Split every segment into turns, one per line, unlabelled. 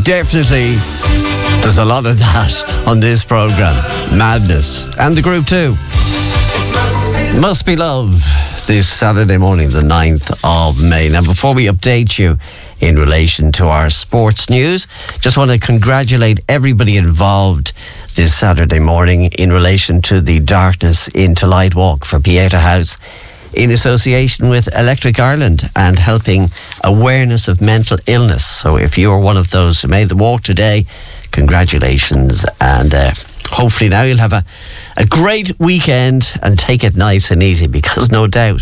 definitely, there's a lot of that on this programme. Madness. And the group too. Must Be Love. This Saturday morning, the 9th of May. Now, before we update you in relation to our sports news, just want to congratulate everybody involved this Saturday morning in relation to the Darkness into Light walk for Pieta House, in association with Electric Ireland and helping awareness of mental illness. So if you are one of those who made the walk today, congratulations, and hopefully now you'll have a great weekend and take it nice and easy, because no doubt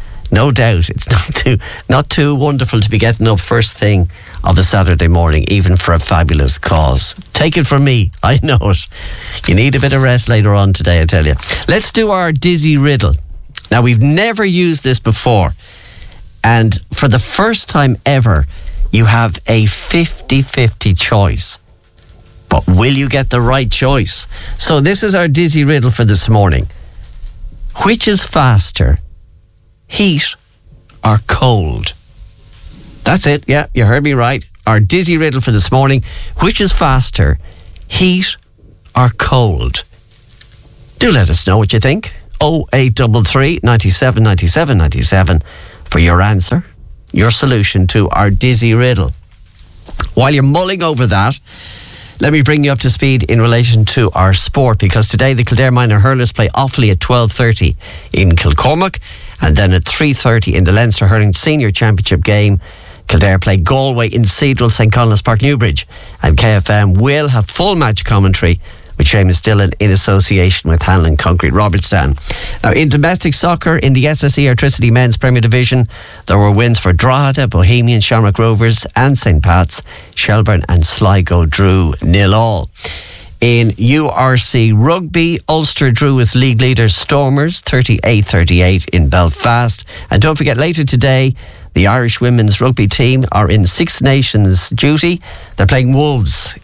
it's not too wonderful to be getting up first thing of a Saturday morning, even for a fabulous cause. Take it from me, I know it. You need a bit of rest later on today, I tell you. Let's do our Dizzy Riddle. Now, we've never used this before, and for the first time ever, you have a 50-50 choice. But will you get the right choice? So this is our Dizzy Riddle for this morning. Which is faster, heat or cold? That's it, yeah, you heard me right. Our Dizzy Riddle for this morning. Which is faster, heat or cold? Do let us know what you think. 0833 97 97 97 for your answer, your solution to our Dizzy Riddle. While you're mulling over that, let me bring you up to speed in relation to our sport, because today the Kildare Minor Hurlers play Offaly at 12:30 in Kilcormac, and then at 3:30 in the Leinster Hurling Senior Championship game, Kildare play Galway in Cedral St. Connell's Park, Newbridge, and KFM will have full match commentary with Seamus Dillon in association with Hanlon Concrete Robertstown. Now, in domestic soccer, in the SSE Airtricity Men's Premier Division, there were wins for Drogheda, Bohemian, Shamrock Rovers and St. Pat's. Shelbourne and Sligo drew 0-0. In URC Rugby, Ulster drew with league leaders Stormers 38-38 in Belfast. And don't forget, later today, the Irish women's rugby team are in Six Nations duty. They're playing Wales.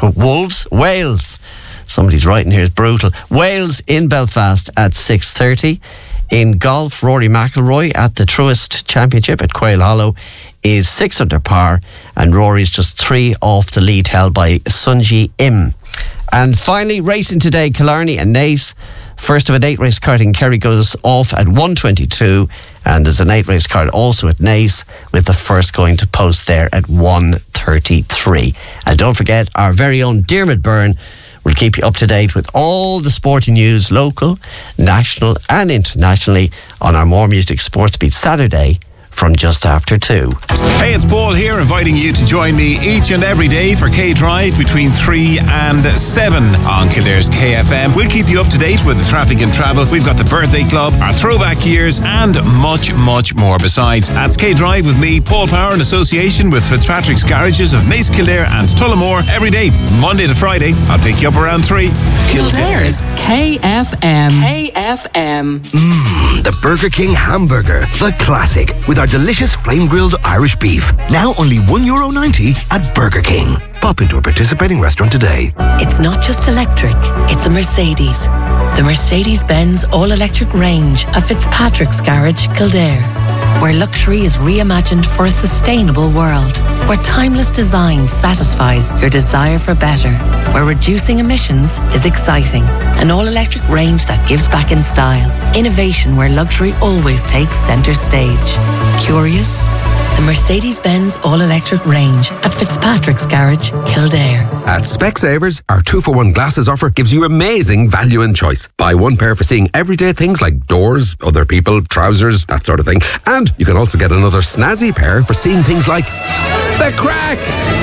Somebody's writing here, it's brutal. Wales in Belfast at 6:30. In golf, Rory McIlroy at the Truist Championship at Quail Hollow is 6 under par, and Rory's just 3 off the lead held by Sunji Im. And finally, racing today, Killarney and Naas. First of an 8-race card in Kerry goes off at 1:22, and there's an 8-race card also at Naas, with the first going to post there at 1:33. And don't forget, our very own Dermot Byrne will keep you up to date with all the sporting news, local, national and internationally, on our More Music Sports Beat Saturday from just after 2.
Hey, it's Paul here, inviting you to join me each and every day for K-Drive between 3 and 7 on Kildare's KFM. We'll keep you up to date with the traffic and travel. We've got the birthday club, our throwback years, and much, much more. Besides, that's K-Drive with me, Paul Power, in association with Fitzpatrick's Garages of Mace, Kildare and Tullamore every day, Monday to Friday. I'll pick you up around 3.
Kildare's KFM. KFM.
The Burger King hamburger, the classic, with our delicious flame-grilled Irish beef. Now only €1.90 at Burger King. Pop into a participating restaurant today.
It's not just electric, it's a Mercedes. The Mercedes-Benz all-electric range at Fitzpatrick's Garage, Kildare, where luxury is reimagined for a sustainable world, where timeless design satisfies your desire for better, where reducing emissions is exciting. An all-electric range that gives back in style. Innovation where luxury always takes centre stage. Curious? The Mercedes-Benz all-electric range at Fitzpatrick's Garage, Kildare.
At Specsavers, our 2-for-1 glasses offer gives you amazing value and choice. Buy one pair for seeing everyday things like doors, other people, trousers, that sort of thing. And you can also get another snazzy pair for seeing things like the crack.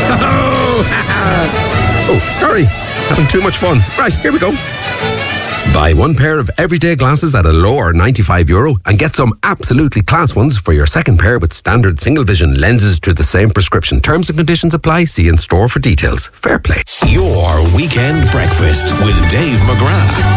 Oh, sorry. Having too much fun. Right, here we go. Buy one pair of everyday glasses at a lower €95 and get some absolutely class ones for your second pair with standard single vision lenses to the same prescription. Terms and conditions apply. See in store for details. Fair play.
Your weekend breakfast with Dave McGrath.